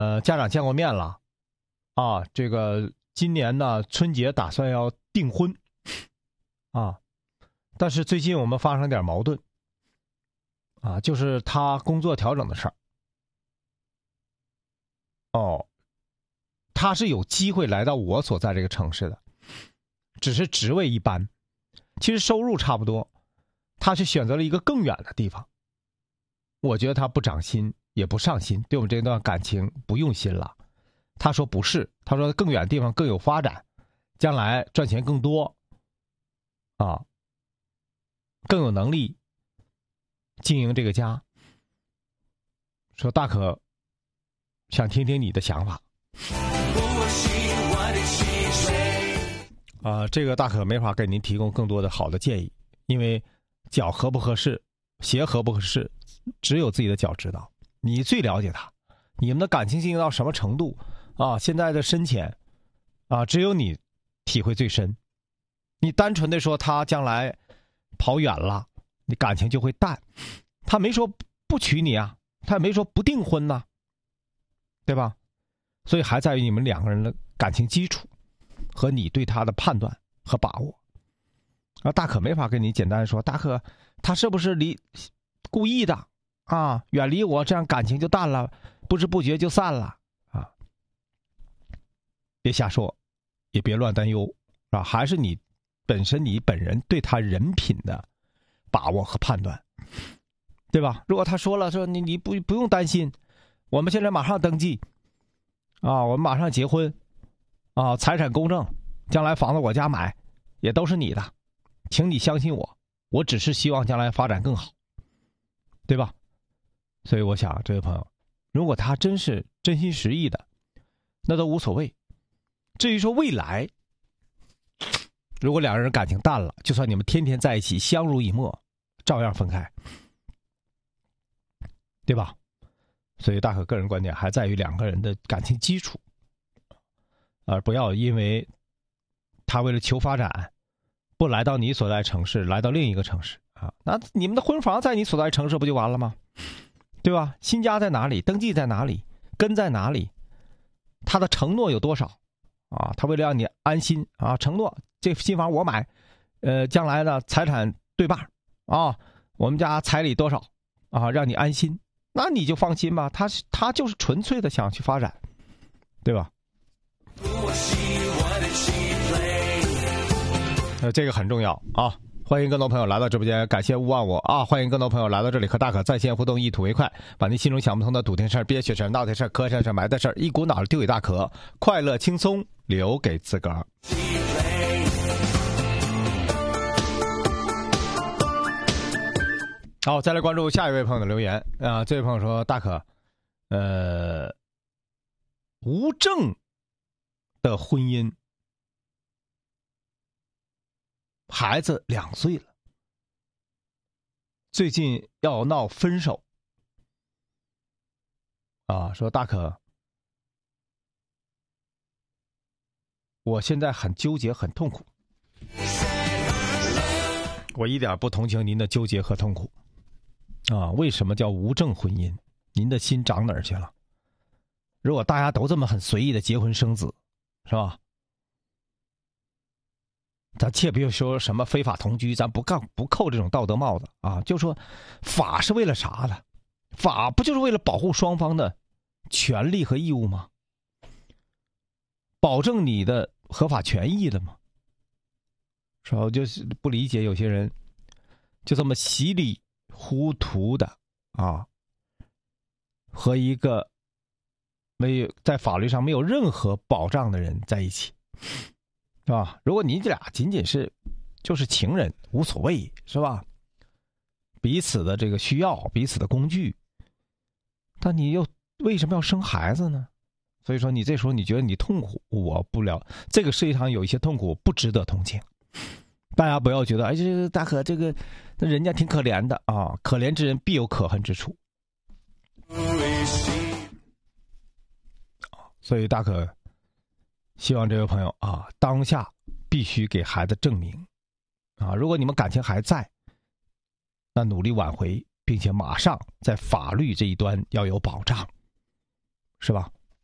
家长见过面了，啊，这个今年呢春节打算要订婚，啊，但是最近我们发生点矛盾，啊，就是他工作调整的事儿。哦，他是有机会来到我所在这个城市的，只是职位一般，其实收入差不多，他却选择了一个更远的地方。我觉得他不长心也不上心，对我们这段感情不用心了。他说不是，他说更远的地方更有发展，将来赚钱更多，啊，更有能力经营这个家。说大可想听听你的想法。这个大可没法给您提供更多的好的建议，因为脚合不合适，鞋合不合适，只有自己的脚知道，你最了解他，你们的感情进行到什么程度啊？现在的深浅啊，只有你体会最深。你单纯的说他将来跑远了，你感情就会淡。他没说不娶你啊，他也没说不订婚呐，对吧？所以还在于你们两个人的感情基础和你对他的判断和把握。大可没法跟你简单说，大可他是不是故意的啊？远离我，这样感情就淡了，不知不觉就散了啊！别瞎说，也别乱担忧啊！还是你本人对他人品的把握和判断，对吧？如果他说了，说你不用担心，我们现在马上登记啊，我们马上结婚啊，财产公证，将来房子我家买也都是你的，请你相信我，我只是希望将来发展更好，对吧？所以我想这位朋友，如果他真是真心实意的，那都无所谓。至于说未来，如果两个人感情淡了，就算你们天天在一起相濡以沫，照样分开，对吧？所以大可个人观点还在于两个人的感情基础，而不要因为他为了求发展不来到你所在城市，来到另一个城市啊，那你们的婚房在你所在城市不就完了吗？对吧？新家在哪里，登记在哪里，根在哪里，他的承诺有多少啊？他为了让你安心啊，承诺这新房我买，将来的财产对半啊，我们家彩礼多少啊，让你安心，那你就放心吧。他就是纯粹的想去发展，对吧？这个很重要啊！欢迎更多朋友来到直播间，感谢勿忘我啊！欢迎更多朋友来到这里和大可在线互动，一吐为快，把你心中想不通的堵听事儿、憋屈事儿、闹腾事儿、磕碜事儿、埋汰事儿，一股脑儿丢给大可，快乐轻松留给自个儿。好，再来关注下一位朋友的留言啊！这位朋友说：“大可，无证的婚姻。”孩子2岁了，最近要闹分手啊！说大可，我现在很纠结，很痛苦。我一点不同情您的纠结和痛苦啊！为什么叫无证婚姻？您的心长哪儿去了？如果大家都这么很随意的结婚生子，是吧？咱切别说什么非法同居，咱不扣这种道德帽子啊！就说法是为了啥的？法不就是为了保护双方的权利和义务吗？保证你的合法权益的吗？是吧？我就是不理解有些人就这么稀里糊涂的啊，和一个在法律上没有任何保障的人在一起。是吧？如果你俩仅仅就是情人，无所谓，是吧？彼此的这个需要，彼此的工具，但你又为什么要生孩子呢？所以说，你这时候你觉得你痛苦，我不了。这个世界上有一些痛苦不值得同情，大家不要觉得哎，这个大可这个人家挺可怜的啊，可怜之人必有可恨之处。所以大可希望这位朋友啊，当下必须给孩子证明啊，如果你们感情还在，那努力挽回，并且马上在法律这一端要有保障，是吧？